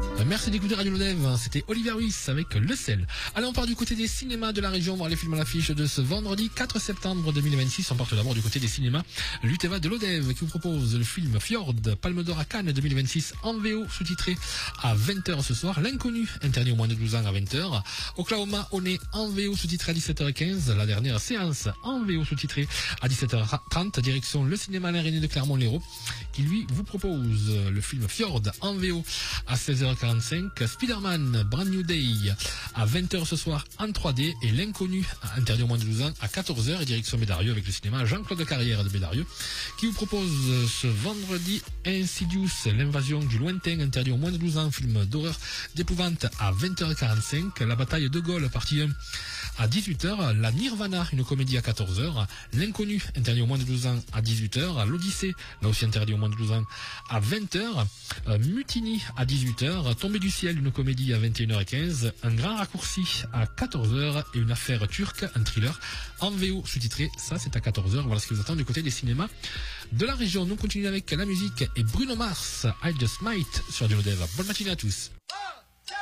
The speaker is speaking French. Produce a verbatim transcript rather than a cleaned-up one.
Merci d'écouter Radio Lodève, c'était Olivier Ruiz avec Le Sel. Allez, on part du côté des cinémas de la région, voir les films à l'affiche de ce vendredi quatre septembre deux mille vingt-six. On part tout d'abord du côté des cinémas l'Uteva de Lodève qui vous propose le film Fjord, Palme d'Or à Cannes deux mille vingt-six en V O sous-titré à vingt heures ce soir. L'inconnu, interdit aux moins de douze ans à vingt heures. Oklahoma Honey en V O sous-titré à dix-sept heures quinze. La dernière séance en V O sous-titré à dix-sept heures trente. Direction le cinéma Alain René de Clermont-Lérault qui lui vous propose le film Fjord en V O à seize heures quarante-cinq. Spider-Man Brand New Day à vingt heures ce soir en trois D et L'inconnu interdit aux moins de douze ans à quatorze heures et direction Bédarieux avec le cinéma Jean-Claude Carrière de Bédarieux qui vous propose ce vendredi Insidious, l'invasion du lointain interdit aux moins de douze ans, film d'horreur d'épouvante à vingt heures quarante-cinq. La bataille de Gaulle partie un à dix-huit heures. La Nirvana, une comédie à quatorze heures. L'inconnu interdit aux moins de douze ans à dix-huit heures. L'Odyssée, là aussi interdit aux moins de douze ans à vingt heures. Euh, Mutiny à dix-huit heures. Tombée du ciel, une comédie à vingt et une heures quinze. Un grand raccourci à quatorze heures et une affaire turque, un thriller en V O sous-titré. Ça, c'est à quatorze heures. Voilà ce qui vous attend du côté des cinémas de la région. Nous continuons avec la musique et Bruno Mars, I Just Might sur Radio Lodève. Bonne matinée à tous.